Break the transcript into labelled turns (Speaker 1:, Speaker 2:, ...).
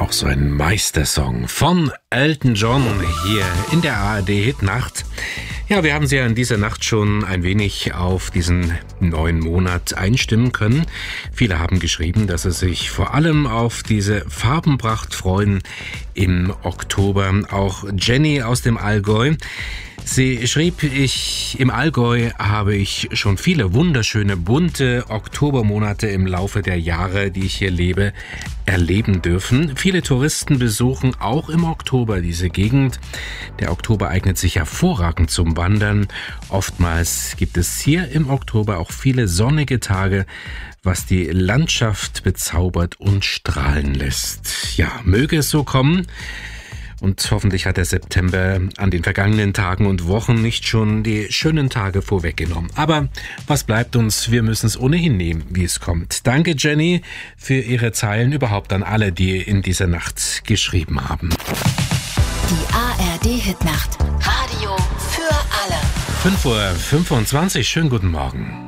Speaker 1: Auch so ein Meistersong von Elton John hier in der ARD-Hitnacht. Ja, wir haben Sie ja in dieser Nacht schon ein wenig auf diesen neuen Monat einstimmen können. Viele haben geschrieben, dass sie sich vor allem auf diese Farbenpracht freuen im Oktober. Auch Jenny aus dem Allgäu. Sie schrieb, im Allgäu habe ich schon viele wunderschöne, bunte Oktobermonate im Laufe der Jahre, die ich hier lebe, erleben dürfen. Viele Touristen besuchen auch im Oktober diese Gegend. Der Oktober eignet sich hervorragend zum Wandern. Oftmals gibt es hier im Oktober auch viele sonnige Tage, was die Landschaft bezaubert und strahlen lässt. Ja, möge es so kommen. Und hoffentlich hat der September an den vergangenen Tagen und Wochen nicht schon die schönen Tage vorweggenommen. Aber was bleibt uns? Wir müssen es ohnehin nehmen, wie es kommt. Danke, Jenny, für Ihre Zeilen. Überhaupt an alle, die in dieser Nacht geschrieben haben.
Speaker 2: Die ARD-Hitnacht. Radio für alle.
Speaker 1: 5:25 Uhr. Schönen guten Morgen.